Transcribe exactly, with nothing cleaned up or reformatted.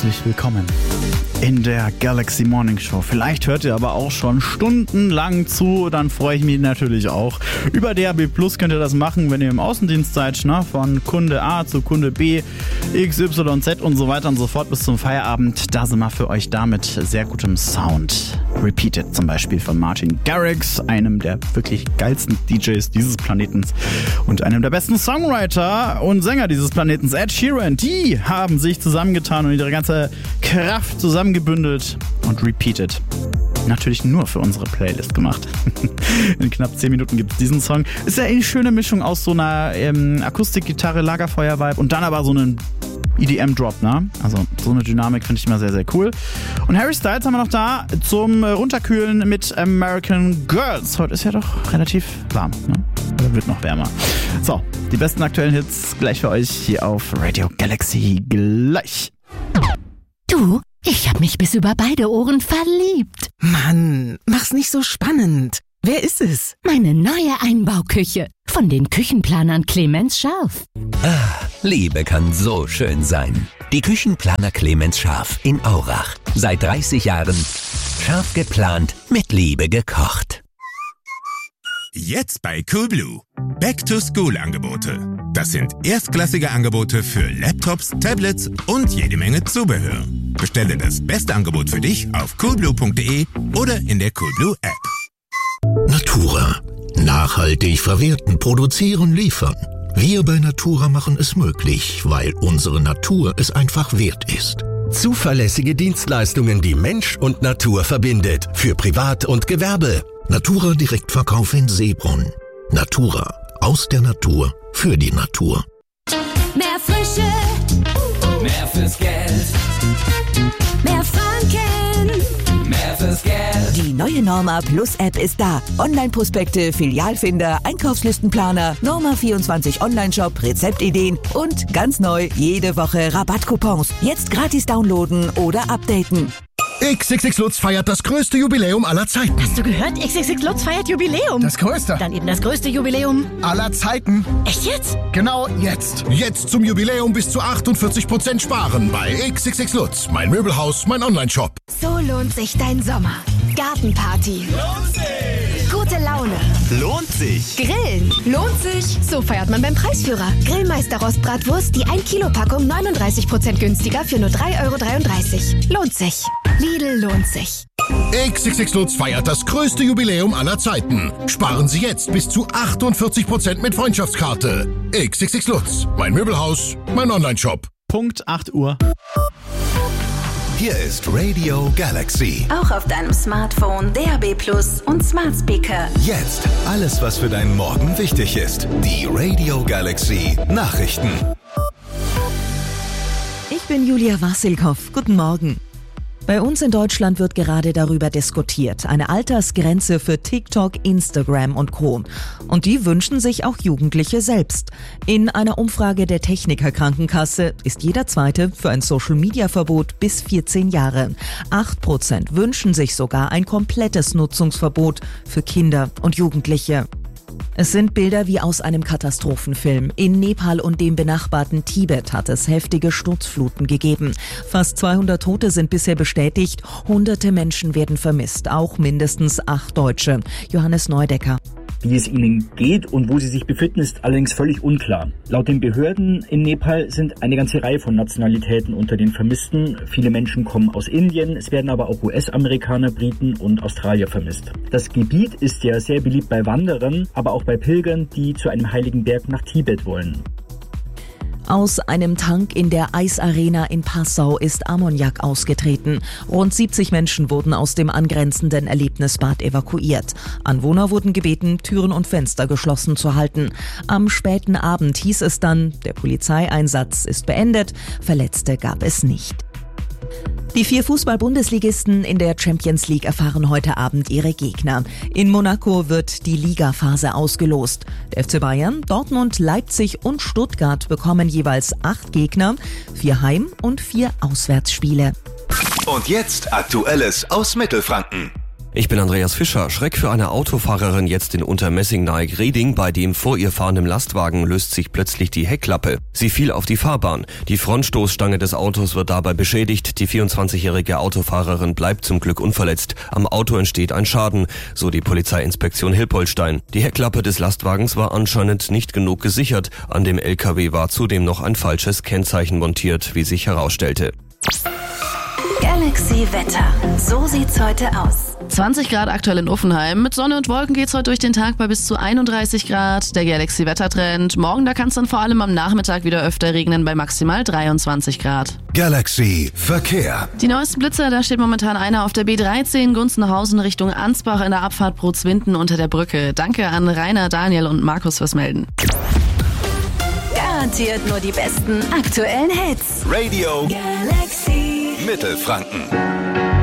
herzlich willkommen in der Galaxy Morning Show. Vielleicht hört ihr aber auch schon stundenlang zu, dann freue ich mich natürlich auch. Über D A B Plus könnt ihr das machen, wenn ihr im Außendienst seid, ne? Von Kunde A zu Kunde B, X, Y, Z und so weiter und so fort bis zum Feierabend. Da sind wir für euch da mit sehr gutem Sound. Repeated zum Beispiel von Martin Garrix, einem der wirklich geilsten D Js dieses Planetens und einem der besten Songwriter und Sänger dieses Planetens, Ed Sheeran. Die haben sich zusammengetan und ihre ganze Kraft zusammengebündelt und Repeated natürlich nur für unsere Playlist gemacht. In knapp zehn Minuten gibt es diesen Song. Ist ja eine schöne Mischung aus so einer ähm, Akustikgitarre, Lagerfeuer-Vibe und dann aber so einen E D M-Drop, ne? Also so eine Dynamik finde ich immer sehr, sehr cool. Und Harry Styles haben wir noch da zum Runterkühlen mit American Girls. Heute ist ja doch relativ warm, ne? Oder wird noch wärmer. So, die besten aktuellen Hits gleich für euch hier auf Radio Galaxy. Gleich. Du, ich hab mich bis über beide Ohren verliebt. Mann, mach's nicht so spannend. Wer ist es? Meine neue Einbauküche. Von den Küchenplanern Clemens Scharf. Ah, Liebe kann so schön sein. Die Küchenplaner Clemens Scharf in Aurach. Seit dreißig Jahren scharf geplant, mit Liebe gekocht. Jetzt bei Coolblue. Back-to-School-Angebote. Das sind erstklassige Angebote für Laptops, Tablets und jede Menge Zubehör. Bestelle das beste Angebot für dich auf coolblue punkt de oder in der Coolblue App. Natura. Nachhaltig verwerten, produzieren, liefern. Wir bei Natura machen es möglich, weil unsere Natur es einfach wert ist. Zuverlässige Dienstleistungen, die Mensch und Natur verbindet. Für Privat und Gewerbe. Natura Direktverkauf in Seebrunn. Natura. Aus der Natur. Für die Natur. Mehr Frische. Mehr fürs Geld. Mehr Franken. Mehr fürs Geld. Die neue Norma Plus App ist da. Online-Prospekte, Filialfinder, Einkaufslistenplaner, Norma vierundzwanzig Online-Shop, Rezeptideen und ganz neu jede Woche Rabattcoupons. Jetzt gratis downloaden oder updaten. X X X Lutz feiert das größte Jubiläum aller Zeiten. Hast du gehört? X X X Lutz feiert Jubiläum. Das größte. Dann eben das größte Jubiläum aller Zeiten. Echt jetzt? Genau jetzt. Jetzt zum Jubiläum bis zu achtundvierzig Prozent sparen bei X X X Lutz. Mein Möbelhaus, mein Online-Shop. So lohnt sich dein Sommer. Gartenparty. Lohnt sich. Gute Laune. Lohnt sich. Grillen. Lohnt sich. So feiert man beim Preisführer. Grillmeister Rostbratwurst, die ein Kilo Packung neununddreißig Prozent günstiger für nur drei Euro dreiunddreißig. Lohnt sich. Lidl lohnt sich. X X X Lutz feiert das größte Jubiläum aller Zeiten. Sparen Sie jetzt bis zu achtundvierzig Prozent mit Freundschaftskarte. X X X Lutz. Mein Möbelhaus, mein Online-Shop. Punkt acht Uhr. Hier ist Radio Galaxy. Auch auf deinem Smartphone, D A B Plus und Smart Speaker. Jetzt alles, was für deinen Morgen wichtig ist. Die Radio Galaxy Nachrichten. Ich bin Julia Wassilkow. Guten Morgen. Bei uns in Deutschland wird gerade darüber diskutiert. Eine Altersgrenze für TikTok, Instagram und Co. Und die wünschen sich auch Jugendliche selbst. In einer Umfrage der Techniker Krankenkasse ist jeder Zweite für ein Social-Media-Verbot bis vierzehn Jahre. Acht Prozent wünschen sich sogar ein komplettes Nutzungsverbot für Kinder und Jugendliche. Es sind Bilder wie aus einem Katastrophenfilm. In Nepal und dem benachbarten Tibet hat es heftige Sturzfluten gegeben. Fast zweihundert Tote sind bisher bestätigt. Hunderte Menschen werden vermisst, auch mindestens acht Deutsche. Johannes Neudecker. Wie es ihnen geht und wo sie sich befinden, ist allerdings völlig unklar. Laut den Behörden in Nepal sind eine ganze Reihe von Nationalitäten unter den Vermissten. Viele Menschen kommen aus Indien, es werden aber auch U S-Amerikaner, Briten und Australier vermisst. Das Gebiet ist ja sehr beliebt bei Wanderern, aber auch bei Pilgern, die zu einem heiligen Berg nach Tibet wollen. Aus einem Tank in der Eisarena in Passau ist Ammoniak ausgetreten. Rund siebzig Menschen wurden aus dem angrenzenden Erlebnisbad evakuiert. Anwohner wurden gebeten, Türen und Fenster geschlossen zu halten. Am späten Abend hieß es dann, der Polizeieinsatz ist beendet, Verletzte gab es nicht. Die vier Fußball-Bundesligisten in der Champions League erfahren heute Abend ihre Gegner. In Monaco wird die Ligaphase ausgelost. Der F C Bayern, Dortmund, Leipzig und Stuttgart bekommen jeweils acht Gegner, vier Heim- und vier Auswärtsspiele. Und jetzt Aktuelles aus Mittelfranken. Ich bin Andreas Fischer. Schreck für eine Autofahrerin jetzt in Untermessing nahe Greding. Bei dem vor ihr fahrenden Lastwagen löst sich plötzlich die Heckklappe. Sie fiel auf die Fahrbahn. Die Frontstoßstange des Autos wird dabei beschädigt. Die vierundzwanzigjährige Autofahrerin bleibt zum Glück unverletzt. Am Auto entsteht ein Schaden, so die Polizeiinspektion Hilpoltstein. Die Heckklappe des Lastwagens war anscheinend nicht genug gesichert. An dem L K W war zudem noch ein falsches Kennzeichen montiert, wie sich herausstellte. Galaxy Wetter. So sieht's heute aus. zwanzig Grad aktuell in Uffenheim. Mit Sonne und Wolken geht's heute durch den Tag bei bis zu einunddreißig Grad. Der Galaxy Wettertrend. Morgen, da kann es dann vor allem am Nachmittag wieder öfter regnen bei maximal dreiundzwanzig Grad. Galaxy Verkehr. Die neuesten Blitzer, da steht momentan einer auf der B dreizehn Gunzenhausen Richtung Ansbach in der Abfahrt Brutzwinden unter der Brücke. Danke an Rainer, Daniel und Markus fürs Melden. Garantiert nur die besten aktuellen Hits. Radio Galaxy Mittelfranken.